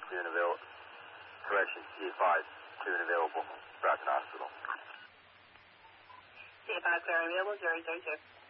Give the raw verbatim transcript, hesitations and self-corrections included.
two available. Correction, C A five, two available. Brockton Hospital. C A five, clear available, zero zero two.